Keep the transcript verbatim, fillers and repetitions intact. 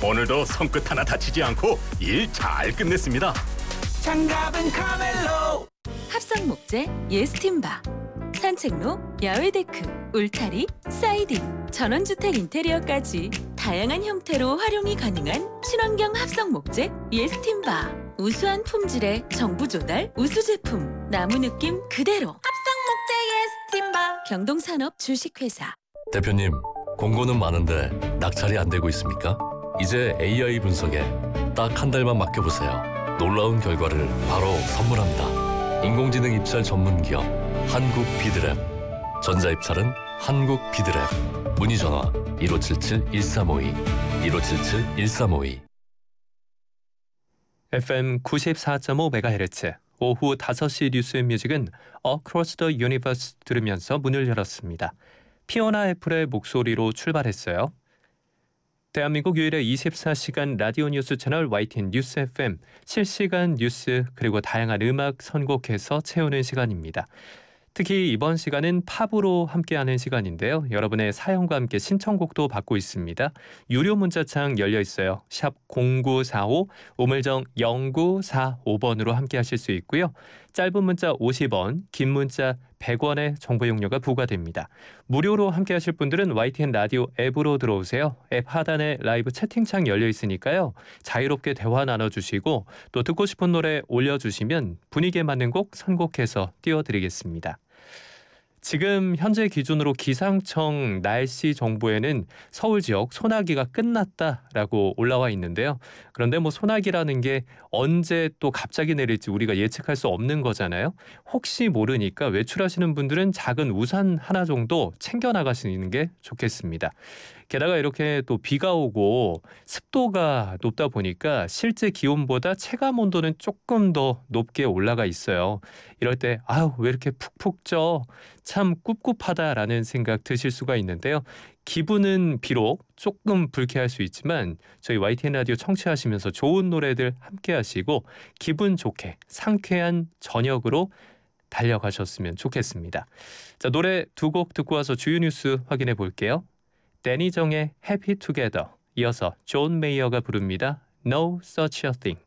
오늘도 손끝 하나 다치지 않고 일 잘 끝냈습니다. 장갑은 카멜로. 합성 목재 예스팀바, 산책로, 야외 데크, 울타리, 사이딩, 전원주택 인테리어까지 다양한 형태로 활용이 가능한 친환경 합성 목재 예스팀바. 우수한 품질의 정부 조달 우수 제품, 나무 느낌 그대로. 합성 목재 예스팀바. 경동산업 주식회사. 대표님, 공고는 많은데 낙찰이 안 되고 있습니까? 이제 에이아이 분석에 딱 한 달만 맡겨보세요. 놀라운 결과를 바로 선물합니다. 인공지능 입찰 전문 기업 한국 비드랩. 전자입찰은 한국 비드랩. 문의 전화 일오칠칠 일삼오이 일오칠칠 일삼오이. 에프엠 구십사 점 오 메가헤르츠 오후 다섯 시 뉴스 뮤직은 Across the Universe 들으면서 문을 열었습니다. 피오나 애플의 목소리로 출발했어요. 대한민국 유일의 이십사 시간 라디오 뉴스 채널 와이티엔 뉴스 에프엠, 실시간 뉴스 그리고 다양한 음악 선곡해서 채우는 시간입니다. 특히 이번 시간은 팝으로 함께하는 시간인데요. 여러분의 사연과 함께 신청곡도 받고 있습니다. 유료 문자창 열려 있어요. 샵 공구사오, 우물정 영구사오 번으로 함께하실 수 있고요. 짧은 문자 오십 원, 긴 문자 백 원의 정보 용료가 부과됩니다. 무료로 함께하실 분들은 와이티엔 라디오 앱으로 들어오세요. 앱 하단에 라이브 채팅창 열려 있으니까요. 자유롭게 대화 나눠주시고 또 듣고 싶은 노래 올려주시면 분위기에 맞는 곡 선곡해서 띄워드리겠습니다. 지금 현재 기준으로 기상청 날씨 정보에는 서울 지역 소나기가 끝났다라고 올라와 있는데요. 그런데 뭐 소나기라는 게 언제 또 갑자기 내릴지 우리가 예측할 수 없는 거잖아요. 혹시 모르니까 외출하시는 분들은 작은 우산 하나 정도 챙겨 나가시는 게 좋겠습니다. 게다가 이렇게 또 비가 오고 습도가 높다 보니까 실제 기온보다 체감 온도는 조금 더 높게 올라가 있어요. 이럴 때 아유 왜 이렇게 푹푹 쪄? 참 꿉꿉하다라는 생각 드실 수가 있는데요. 기분은 비록 조금 불쾌할 수 있지만 저희 와이티엔 라디오 청취하시면서 좋은 노래들 함께 하시고 기분 좋게 상쾌한 저녁으로 달려가셨으면 좋겠습니다. 자, 노래 두 곡 듣고 와서 주요 뉴스 확인해 볼게요. 데니 정의 Happy Together, 이어서 존 메이어가 부릅니다. No Such a Thing.